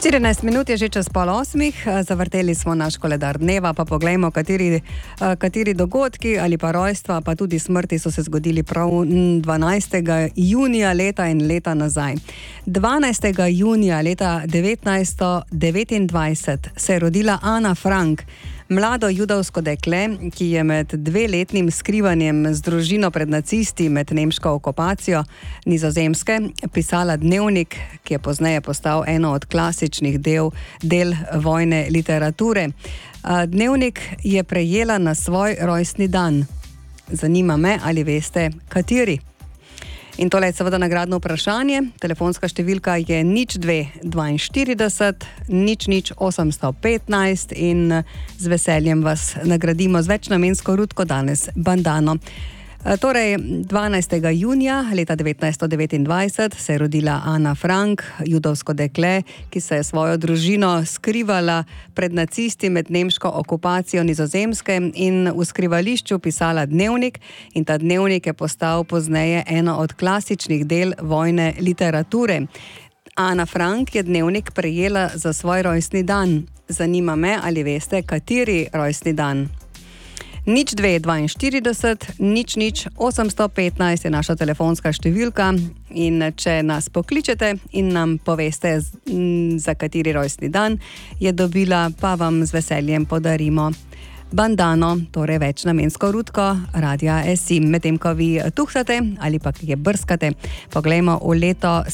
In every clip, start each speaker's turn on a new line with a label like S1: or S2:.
S1: 14 minut je že čez 7:30, zavrteli smo naš koledar dneva, pa poglejmo, kateri dogodki ali pa rojstva, pa tudi smrti so se zgodili prav 12. junija leta in leta nazaj. 12. junija leta 1929 se je rodila Ana Frank, mlado judovsko dekle, ki je med 2-letnim skrivanjem z družino pred nacisti med nemško okupacijo Nizozemske pisala dnevnik, ki je pozneje postal eno od klasičnih del vojne literature. Dnevnik je prejela na svoj rojstni dan. Zanima me, ali veste, kateri. In tole je seveda nagradno vprašanje. Telefonska številka je 0242 00815 in z veseljem vas nagradimo z večnamensko rutko danes bandano. Torej, 12. junija leta 1929 se je rodila Ana Frank, judovsko dekle, ki se je svojo družino skrivala pred nacisti med nemško okupacijo Nizozemske in v skrivališču pisala dnevnik, in ta dnevnik je postal pozneje eno od klasičnih del vojne literature. Ana Frank je dnevnik prejela za svoj rojstni dan. Zanima me, ali veste, kateri rojstni dan. 0242 00815 je naša telefonska številka in če nas pokličete in nam poveste, za kateri rojstni dan je dobila, pa vam z veseljem podarimo bandano, torej večnamensko rutko Radia SI. Medtem ko vi tuhtate ali pa je brskate, poglejmo v leto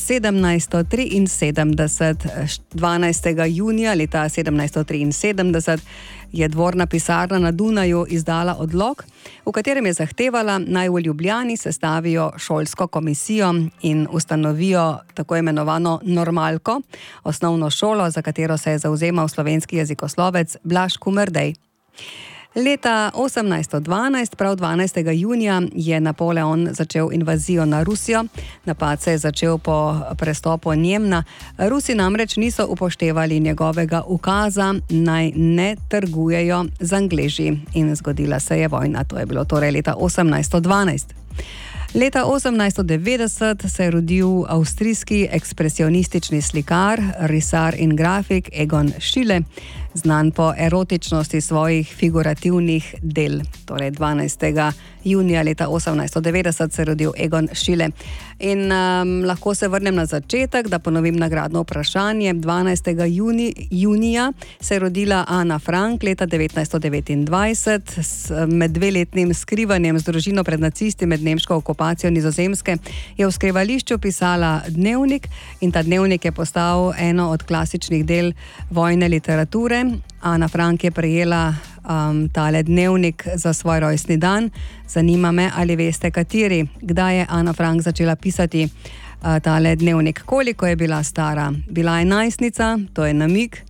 S1: 1773. 12. junija leta 1773 je dvorna pisarna na Dunaju izdala odlok, v katerem je zahtevala, naj v Ljubljani sestavijo šolsko komisijo in ustanovijo tako imenovano normalko, osnovno šolo, za katero se je zavzemal slovenski jezikoslovec Blaž Kumrdej. Leta 1812, prav 12. junija, je Napoleon začel invazijo na Rusijo. Napad se je začel po prestopu Njemna. Rusi namreč niso upoštevali njegovega ukaza, naj ne trgujejo z Angleži. In zgodila se je vojna. To je bilo torej leta 1812. Leta 1890 se je rodil avstrijski ekspresionistični slikar, risar in grafik Egon Schiele, znan po erotičnosti svojih figurativnih del. Torej 12. junija leta 1890 se je rodil Egon Schiele. In lahko se vrnem na začetek, da ponovim nagradno vprašanje. 12. junija se je rodila Ana Frank leta 1929. Med 2-letnim skrivanjem z družino pred nacisti med nemško okupacijo Nizozemske je v skrivališču pisala dnevnik, in ta dnevnik je postal eno od klasičnih del vojne literature. Ana Frank je prejela tale dnevnik za svoj rojstni dan. Zanima me, ali veste, kateri. Kdaj je Ana Frank začela pisati tale dnevnik? Koliko je bila stara? Bila je najstnica, to je namig.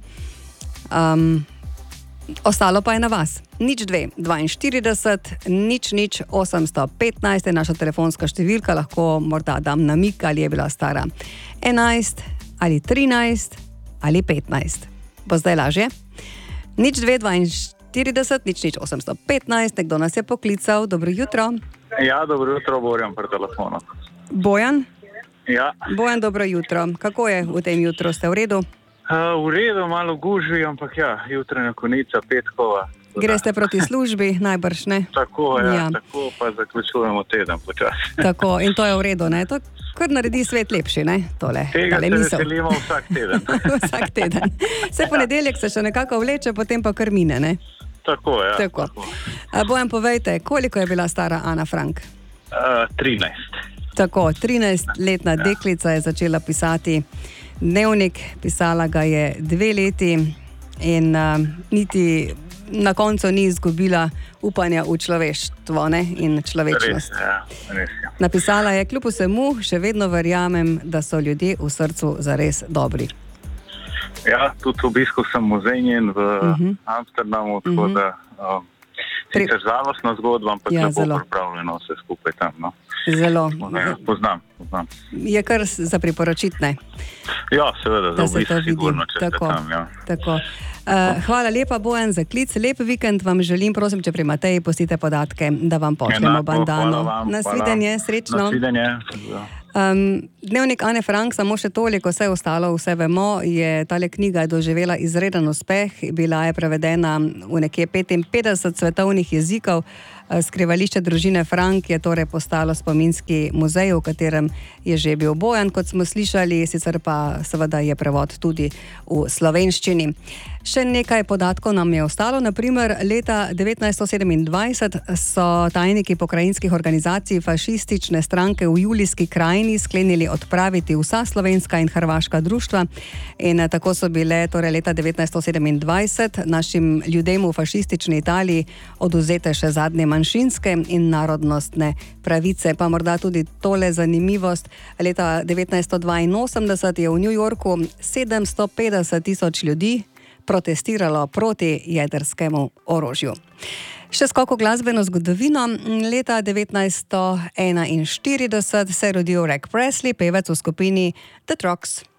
S1: Ostalo pa je na vas. 0242 00815 je naša telefonska številka. Lahko morda dam namig, ali je bila stara 11 ali 13 ali 15. Bo zdaj lažje? 0242 00815, nekdo nas je poklical. Dobro jutro.
S2: Ja, dobro jutro, Bojan pri telefonu.
S1: Bojan?
S2: Ja.
S1: Bojan, dobro jutro. Kako je v tem jutru? Ste v redu?
S2: V redu, malo gužvi, ampak ja, jutranja konica, petkova.
S1: Greste proti službi, najbrž, ne?
S2: Tako, ja. Tako pa zaključujemo teden počasi.
S1: Tako, in to je v redu, ne? To kar naredi svet lepši, ne? Tole,
S2: tega se veselimo vsak teden.
S1: Vsak teden. Vse ponedeljek se še nekako vleče, potem pa kar mine, ne?
S2: Tako, ja.
S1: Tako. Bojan, povejte, koliko je bila stara Ana Frank?
S2: 13.
S1: Tako, 13-letna deklica je začela pisati dnevnik, pisala ga je 2 leti in niti na koncu ni izgubila upanja v človeštvo, ne, in človečnost.
S2: Res.
S1: Napisala je: kljub vsemu še vedno verjamem, da so ljudje v srcu zares dobri.
S2: Ja, tudi obiskal sem muzej njen v Amsterdamu, tako da sicer žalostna zgodba, ampak lepo pripravljeno vse skupaj tam, no.
S1: Zelo.
S2: Poznam.
S1: Je kar za priporočiti, ne?
S2: Ja, seveda, za obisk sigurno, če ste tam, ja.
S1: Tako. Hvala lepa, Bojan, za klic. Lep vikend vam želim. Prosim, če pri Mateji pustite podatke, da vam pošljemo bandano. Nasvidenje, srečno.
S2: Nasvidenje.
S1: Dnevnik Ane Frank, samo še toliko, vse ostalo, vse vemo, tale knjiga je doživela izreden uspeh, bila je prevedena v nekje 55 svetovnih jezikov. Skrivališče družine Frank je torej postalo spominski muzej, v katerem je že bil Bojan, kot smo slišali, sicer pa seveda je prevod tudi v slovenščini. Še nekaj podatkov nam je ostalo, naprimer leta 1927 so tajniki pokrajinskih organizacij fašistične stranke v Julijski krajini sklenili odpraviti vsa slovenska in hrvaška društva in tako so bile torej leta 1927 našim ljudem v fašistični Italiji odvzete še zadnje manjšinske in narodnostne pravice. Pa morda tudi tole zanimivost, leta 1982 je v New Yorku 750 tisoč ljudi protestiralo proti jedrskemu orožju. Še skok v glasbeno zgodovino. Leta 1941 se je rodil Rick Presley, pevec v skupini The Trucks.